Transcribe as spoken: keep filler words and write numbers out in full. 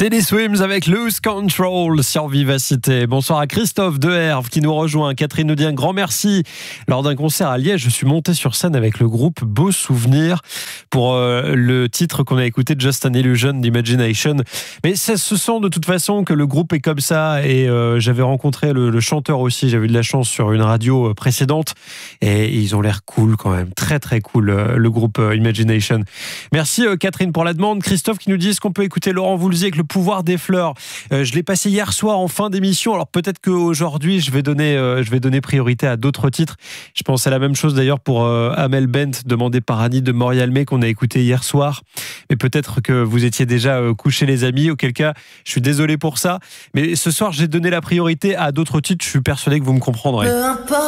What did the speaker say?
Teddy Swims avec Lose Control sur Vivacité. Bonsoir à Christophe de Herve qui nous rejoint. Catherine nous dit un grand merci. Lors d'un concert à Liège, je suis monté sur scène avec le groupe Beaux Souvenirs pour euh, le titre qu'on a écouté, Just an Illusion d'Imagination. Mais ça se sent de toute façon que le groupe est comme ça et euh, j'avais rencontré le, le chanteur aussi. J'avais eu de la chance sur une radio précédente et ils ont l'air cool quand même. Très très cool euh, le groupe euh, Imagination. Merci euh, Catherine pour la demande. Christophe qui nous dit est-ce qu'on peut écouter Laurent Voulzy avec Le pouvoir des fleurs. Euh, je l'ai passé hier soir en fin d'émission. Alors peut-être qu'aujourd'hui je vais donner, euh, je vais donner priorité à d'autres titres. Je pense à la même chose d'ailleurs pour euh, Amel Bent, demandé par Annie de Morialmé qu'on a écouté hier soir. Mais peut-être que vous étiez déjà euh, couchés les amis. Auquel cas, je suis désolé pour ça. Mais ce soir j'ai donné la priorité à d'autres titres. Je suis persuadé que vous me comprendrez.